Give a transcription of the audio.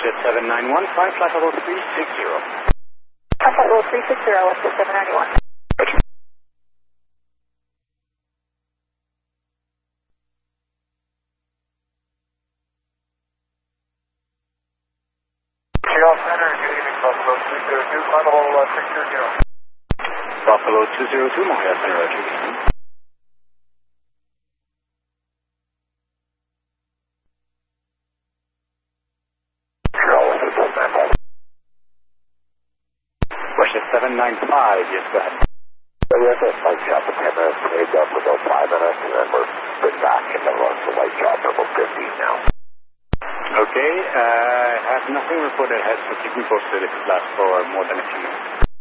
Russia 791, flying flight level 360. Flight level 360, Russia 791. Seattle Center, good evening, Buffalo 202, flight level 620. Buffalo 202, Montreal Center, Roger. Russia 795, yes, go ahead. Yes, that's light chopper 10 minutes, made up for about 5 minutes, and then we're been back in the run for light chopper about 15 now. Okay, I have nothing reported ahead, so keep me posted if it lasts for more than a few minutes.